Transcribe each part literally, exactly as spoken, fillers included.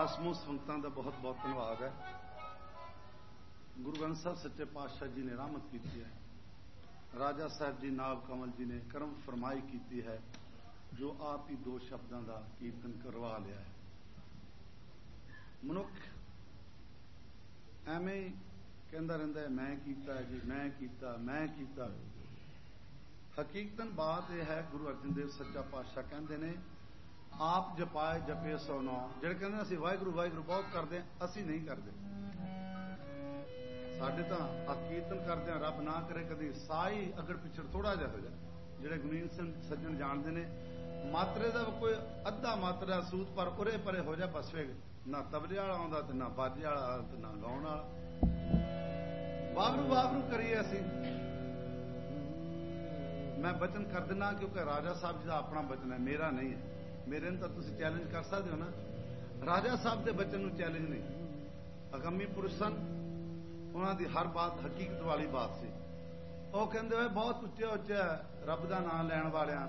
ਸਮੂਹ ਸੰਗਤਾਂ ਦਾ ਬਹੁਤ ਬਹੁਤ ਧੰਨਵਾਦ ਹੈ। ਗੁਰੂ ਗ੍ਰੰਥ ਸਾਹਿਬ ਸੱਚੇ ਪਾਤਸ਼ਾਹ ਜੀ ਨੇ ਰਹਿਮਤ ਕੀਤੀ ਹੈ। ਰਾਜਾ ਸਾਹਿਬ ਜੀ ਨਾਭ ਕਮਲ ਜੀ ਨੇ ਕਰਮ ਫਰਮਾਈ ਕੀਤੀ ਹੈ, ਜੋ ਆਪ ਹੀ ਦੋ ਸ਼ਬਦਾਂ ਦਾ ਕੀਰਤਨ ਕਰਵਾ ਲਿਆ ਹੈ। ਮਨੁੱਖ ਐਵੇਂ ਹੀ ਕਹਿੰਦਾ ਰਹਿੰਦਾ ਹੈ, ਮੈਂ ਕੀਤਾ ਜੀ, ਮੈਂ ਕੀਤਾ, ਮੈਂ ਕੀਤਾ। ਹਕੀਕਤਨ ਬਾਤ ਇਹ ਹੈ, ਗੁਰੂ ਅਰਜਨ ਦੇਵ ਸੱਚਾ ਪਾਤਸ਼ਾਹ ਕਹਿੰਦੇ ਨੇ, ਆਪ ਜਪਾਏ ਜਪੇ ਸੋ ਨੌ। ਜਿਹੜੇ ਕਹਿੰਦੇ ਅਸੀਂ ਵਾਹਿਗੁਰੂ ਵਾਹਿਗੁਰੂ ਬਹੁਤ ਕਰਦੇ ਹਾਂ, ਅਸੀਂ ਨਹੀਂ ਕਰਦੇ। ਸਾਡੇ ਤਾਂ ਆ ਕੀਰਤਨ ਕਰਦੇ ਹਾਂ, ਰੱਬ ਨਾ ਕਰੇ ਕਦੀ ਸਾਈ ਅਗਰ ਪਿਛੜ ਥੋੜਾ ਜਿਹਾ ਹੋ ਜਾਏ। ਜਿਹੜੇ ਗੁਨੀਨ ਸਿੰਘ ਸੱਜਣ ਜਾਣਦੇ ਨੇ, ਮਾਤਰੇ ਦਾ ਕੋਈ ਅੱਧਾ ਮਾਤਰਾ ਸੂਤ ਪਰ ਉਰੇ ਪਰੇ ਹੋ ਜਾ, ਬਸ ਵੇ ਨਾ ਤਬਲੇ ਵਾਲਾ ਆਉਂਦਾ ਤੇ ਨਾ ਬਾਜੇ ਵਾਲਾ ਤੇ ਨਾ ਗਾਉਣ ਵਾਲਾ। ਵਾਹਿਗੁਰੂ ਵਾਹਿਗੁਰੂ ਕਰੀਏ ਅਸੀਂ। ਮੈਂ ਬਚਨ ਕਰ ਦਿੰਦਾ, ਕਿਉਂਕਿ ਰਾਜਾ ਸਾਹਿਬ ਜੀ ਦਾ ਆਪਣਾ ਬਚਨ ਹੈ, ਮੇਰਾ ਨਹੀਂ ਹੈ। ਮੇਰੇ ਨੂੰ ਤਾਂ ਤੁਸੀਂ ਚੈਲੰਜ ਕਰ ਸਕਦੇ ਹੋ ਨਾ, ਰਾਜਾ ਸਾਹਿਬ ਦੇ ਬਚਨ ਨੂੰ ਚੈਲੰਜ ਨਹੀਂ। ਅਗੰਮੀ ਪੁਰਸ਼ ਸਨ, ਉਹਨਾਂ ਦੀ ਹਰ ਬਾਤ ਹਕੀਕਤ ਵਾਲੀ ਬਾਤ ਸੀ। ਉਹ ਕਹਿੰਦੇ ਹੋਏ ਬਹੁਤ ਉੱਚਾ ਉੱਚਾ ਰੱਬ ਦਾ ਨਾਮ ਲੈਣ ਵਾਲਿਆਂ,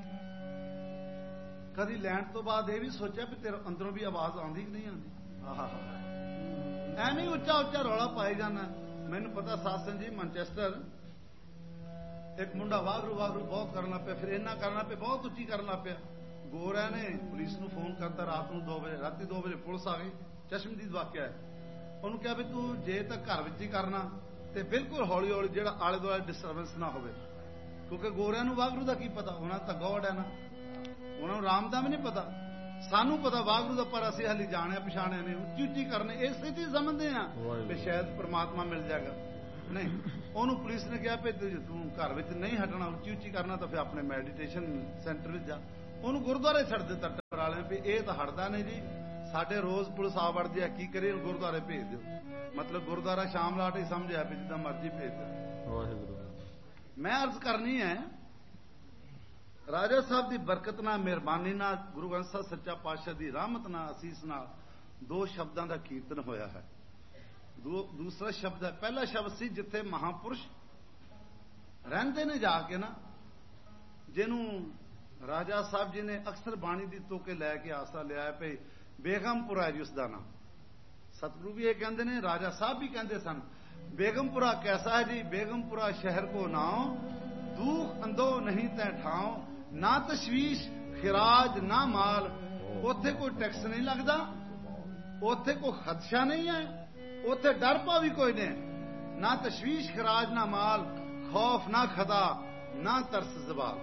ਕਦੀ ਲੈਣ ਤੋਂ ਬਾਅਦ ਇਹ ਵੀ ਸੋਚਿਆ ਵੀ ਤੇਰੇ ਅੰਦਰੋਂ ਵੀ ਆਵਾਜ਼ ਆਉਂਦੀ ਕਿ ਨਹੀਂ ਆਉਂਦੀ? ਆਹਾ ਐਵੇਂ ਉੱਚਾ ਉੱਚਾ ਰੌਲਾ ਪਾਈ ਜਾਣਾ। ਮੈਨੂੰ ਪਤਾ ਸਾਸਨ ਜੀ ਮੈਨਚੈਸਟਰ ਇੱਕ ਮੁੰਡਾ ਵਾਹਿਗੁਰੂ ਵਾਹਿਗੁਰੂ ਬਹੁਤ ਕਰਨ ਲੱਗ ਪਿਆ, ਫਿਰ ਇੰਨਾ ਕਰਨ ਲੱਗ ਪਿਆ, ਬਹੁਤ ਉੱਚੀ ਕਰਨ ਲੱਗ ਪਿਆ। ਗੋਰਿਆਂ ਨੇ ਪੁਲਿਸ ਨੂੰ ਫੋਨ ਕਰਤਾ ਰਾਤ ਨੂੰ ਦੋ ਵਜੇ, ਰਾਤੀ ਦੋ ਵਜੇ ਪੁਲਿਸ ਆ ਗਈ। ਚਸ਼ਮਦੀਦ ਵਾਕਿਆ ਹੈ। ਉਹਨੂੰ ਕਿਹਾ ਵੀ ਤੂੰ ਜੇ ਤਾਂ ਘਰ ਵਿੱਚ ਹੀ ਕਰਨਾ ਤੇ ਬਿਲਕੁਲ ਹੌਲੀ ਹੌਲੀ, ਜਿਹੜਾ ਆਲੇ ਦੁਆਲੇ ਡਿਸਟਰਬੈਂਸ ਨਾ ਹੋਵੇ, ਕਿਉਂਕਿ ਗੋਰਿਆਂ ਨੂੰ ਵਾਹਿਗੁਰੂ ਦਾ ਕੀ ਪਤਾ, ਉਹਨਾਂ ਤਾਂ ਗੋਡ ਹੈ ਨਾ, ਉਹਨਾਂ ਨੂੰ ਰਾਮ ਦਾ ਵੀ ਨਹੀਂ ਪਤਾ। ਸਾਨੂੰ ਪਤਾ ਵਾਹਿਗੁਰੂ ਦਾ, ਪਰ ਅਸੀਂ ਹਾਲੀ ਜਾਣਿਆ ਪਛਾਣਿਆ ਨੇ। ਉੱਚੀ ਉੱਚੀ ਕਰਨੇ ਇਸੇ ਚੀਜ਼ ਸਮਝਦੇ ਆ ਕਿ ਸ਼ਾਇਦ ਪ੍ਰਮਾਤਮਾ ਮਿਲ ਜਾਏਗਾ। ਨਹੀਂ, ਉਹਨੂੰ ਪੁਲਿਸ ਨੇ ਕਿਹਾ ਵੀ ਤੂੰ ਘਰ ਵਿੱਚ ਨਹੀਂ ਹਟਣਾ, ਉੱਚੀ ਉੱਚੀ ਕਰਨਾ ਤਾਂ ਫਿਰ ਆਪਣੇ ਮੈਡੀਟੇਸ਼ਨ ਸੈਂਟਰ ਵਿੱਚ ਜਾ। ਉਹਨੂੰ ਗੁਰਦੁਆਰੇ ਛੱਡ ਦਿੱਤਾ ਟੱਬਰ ਵਾਲਿਆਂ ਵੀ ਇਹ ਤਾਂ ਹਟਦਾ ਨਹੀਂ ਜੀ, ਸਾਡੇ ਰੋਜ਼ ਪੁਲਿਸ ਆ ਵੜਦੀ ਹੈ, ਕੀ ਕਰੀਏ, ਗੁਰਦੁਆਰੇ ਭੇਜ ਦਿਓ। ਮਤਲਬ ਗੁਰਦੁਆਰਾ ਸ਼ਾਮ ਲਾਟ ਹੀ ਸਮਝਿਆ ਵੀ ਜਿੱਦਾਂ ਮਰਜ਼ੀ ਭੇਜ ਦਿਓ। ਮੈਂ ਅਰਜ਼ ਕਰਨੀ ਹੈ, ਰਾਜਾ ਸਾਹਿਬ ਦੀ ਬਰਕਤ ਨਾਲ, ਮਿਹਰਬਾਨੀ ਨਾਲ, ਗੁਰੂ ਗ੍ਰੰਥ ਸਾਹਿਬ ਸੱਚਾ ਪਾਤਸ਼ਾਹ ਦੀ ਰਹਿਮਤ ਨਾਲ, ਅਸੀਸ ਨਾਲ ਦੋ ਸ਼ਬਦਾਂ ਦਾ ਕੀਰਤਨ ਹੋਇਆ ਹੈ। ਦੂ, ਦੂਸਰਾ ਸ਼ਬਦ ਹੈ, ਪਹਿਲਾ ਸ਼ਬਦ ਸੀ ਜਿੱਥੇ ਮਹਾਪੁਰਸ਼ ਰਹਿੰਦੇ ਨੇ ਜਾ ਕੇ ਨਾ, ਜਿਹਨੂੰ ਰਾਜਾ ਸਾਹਿਬ ਜੀ ਨੇ ਅਕਸਰ ਬਾਣੀ ਦੀ ਤੋਕੇ ਲੈ ਕੇ ਆਸਰਾ ਲਿਆ ਪਈ, ਬੇਗਮਪੁਰਾ ਜੀ ਉਸਦਾ ਨਾਮ। ਸਤਿਗੁਰੂ ਵੀ ਇਹ ਕਹਿੰਦੇ ਨੇ, ਰਾਜਾ ਸਾਹਿਬ ਵੀ ਕਹਿੰਦੇ ਸਨ, ਬੇਗਮਪੁਰਾ ਕੈਸਾ ਹੈ ਜੀ, ਬੇਗਮਪੁਰਾ ਸ਼ਹਿਰ ਕੋ ਨਾਉ, ਦੁਖ ਅੰਦੋ ਨਹੀਂ ਤੈ ਠਾਉ, ਨਾ ਤਸ਼ਵੀਸ਼ ਖਿਰਾਜ ਨਾ ਮਾਲ। ਉੱਥੇ ਕੋਈ ਟੈਕਸ ਨਹੀਂ ਲੱਗਦਾ, ਉੱਥੇ ਕੋਈ ਖਦਸ਼ਾ ਨਹੀਂ ਹੈ, ਉੱਥੇ ਡਰ ਪਾ ਵੀ ਕੋਈ ਨਹੀਂ। ਨਾ ਤਸ਼ਵੀਸ਼ ਖਿਰਾਜ ਨਾ ਮਾਲ, ਖੌਫ ਨਾ ਖਦਾ, ਨਾ ਤਰਸ ਜ਼ਵਾਲ।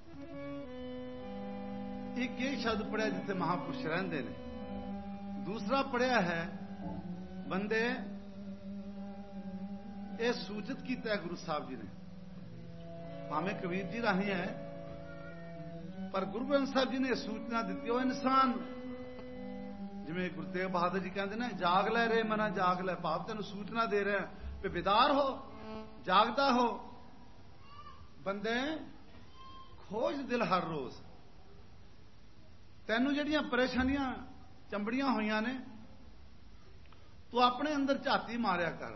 ਇੱਕ ਇਹ ਸ਼ਬਦ ਪੜਿਆ ਜਿੱਥੇ ਮਹਾਪੁਰਸ਼ ਰਹਿੰਦੇ ਨੇ। ਦੂਸਰਾ ਪੜਿਆ ਹੈ, ਬੰਦੇ ਇਹ ਸੂਚਿਤ ਕੀਤਾ ਗੁਰੂ ਸਾਹਿਬ ਜੀ ਨੇ, ਭਾਵੇਂ ਕਬੀਰ ਜੀ ਰਾਹੀਂ ਹੈ, ਪਰ ਗੁਰੂ ਗ੍ਰੰਥ ਸਾਹਿਬ ਜੀ ਨੇ ਸੂਚਨਾ ਦਿੱਤੀ। ਉਹ ਇਨਸਾਨ, ਜਿਵੇਂ ਗੁਰੂ ਤੇਗ ਬਹਾਦਰ ਜੀ ਕਹਿੰਦੇ ਨੇ, ਜਾਗ ਲੈ ਰੇ ਮਨਾ ਜਾਗ ਲੈ, ਭਾਵ ਤੈਨੂੰ ਸੂਚਨਾ ਦੇ ਰਿਹਾ ਵੀ ਬਿਦਾਰ ਹੋ, ਜਾਗਦਾ ਹੋ। ਬੰਦੇ ਖੋਜ ਦਿਲ ਹਰ ਰੋਜ਼, ਤੈਨੂੰ ਜਿਹੜੀਆਂ ਪਰੇਸ਼ਾਨੀਆਂ ਚੰਬੜੀਆਂ ਹੋਈਆਂ ਨੇ, ਤੂੰ ਆਪਣੇ ਅੰਦਰ ਝਾਤੀ ਮਾਰਿਆ ਕਰ,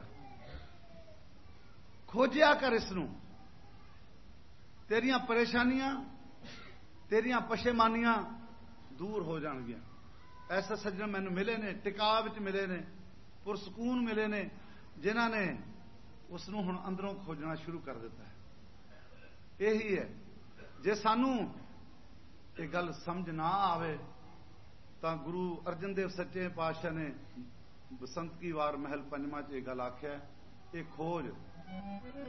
ਖੋਜਿਆ ਕਰ ਇਸ ਨੂੰ। ਤੇਰੀਆਂ ਪਰੇਸ਼ਾਨੀਆਂ, ਤੇਰੀਆਂ ਪਸ਼ੇਮਾਨੀਆਂ ਦੂਰ ਹੋ ਜਾਣਗੀਆਂ। ਐਸੇ ਸੱਜਣ ਮੈਨੂੰ ਮਿਲੇ ਨੇ, ਟਿਕਾ ਵਿੱਚ ਮਿਲੇ ਨੇ, ਪੁਰਸਕੂਨ ਮਿਲੇ ਨੇ, ਜਿਨ੍ਹਾਂ ਨੇ ਉਸ ਨੂੰ ਹੁਣ ਅੰਦਰੋਂ ਖੋਜਣਾ ਸ਼ੁਰੂ ਕਰ ਦਿੱਤਾ ਹੈ। ਇਹੀ ਹੈ, ਜੇ ਸਾਨੂੰ ਇਹ ਗੱਲ ਸਮਝ ਨਾ ਆਵੇ ਤਾਂ ਗੁਰੂ ਅਰਜਨ ਦੇਵ ਸੱਚੇ ਪਾਤਸ਼ਾਹ ਨੇ ਬਸੰਤ ਕੀ ਵਾਰ ਮਹਿਲ ਪੰਜਵਾਂ ਚ ਇਹ ਗੱਲ ਆਖਿਆ, ਇਹ ਖੋਜ